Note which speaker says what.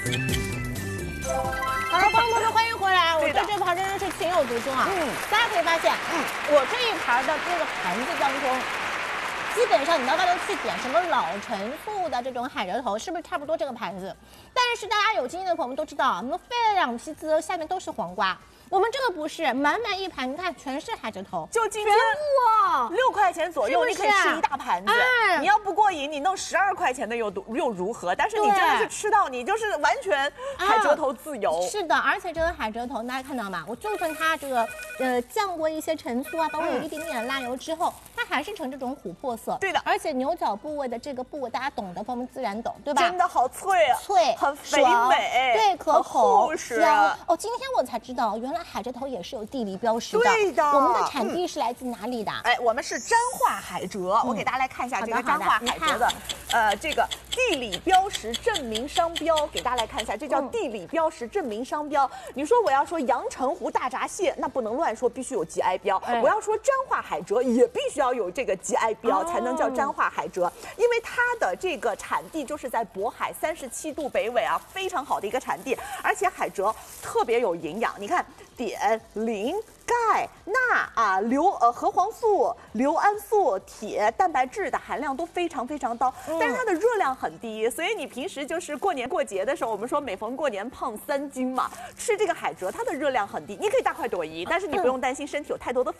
Speaker 1: 好了，观众朋友们，欢迎回来。我对这盘真的是情有独钟啊。大家可以发现，我这一盘的这个盘子当中，基本上你到外头去点什么老陈醋的这种海蜇头，是不是差不多这个盘子？但是大家有经验的朋友们都知道，我们费了2批次，下面都是黄瓜。我们这个不是，满满一盘，你看全是海蜇头，
Speaker 2: 就今天6块钱左右，你可以吃一大盘子。你要不过瘾，你弄12块钱的又如何？但是你真的是吃到你就是完全海蜇头自由。
Speaker 1: 是的，而且这个海蜇头大家看到吗？我就算它这个酱过一些陈醋啊，包括有一点点辣油之后，它还是呈这种琥珀色。
Speaker 2: 对的，
Speaker 1: 而且牛角部位的这个部位大家懂的，朋友们自然懂，对吧？
Speaker 2: 真的好脆啊，
Speaker 1: 脆，
Speaker 2: 很肥美，
Speaker 1: 对，可口，
Speaker 2: 厚实。
Speaker 1: 哦，今天我才知道，原来海蜇头也是有地理标识的。
Speaker 2: 对的，
Speaker 1: 我们的产地是来自哪里的？
Speaker 2: 哎，我们是彰化海蜇。我给大家来看一下这个彰化海蜇的，这个地理标识证明商标，给大家来看一下，这叫地理标识证明商标。你说我要说阳澄湖大闸蟹，那不能乱说，必须有 GI 标。我要说彰化海蜇，也必须要有这个 GI 标，才能叫彰化海蜇。因为它的这个产地就是在渤海37度北纬啊，非常好的一个产地，而且海蜇特别有营养。你看，碘、磷、钙、钠啊、核黄素、硫胺素、铁、蛋白质的含量都非常高，但是它的热量很低，所以你平时就是过年过节的时候，我们说每逢过年胖3斤嘛，吃这个海蜇它的热量很低，你可以大快朵颐，但是你不用担心身体有太多的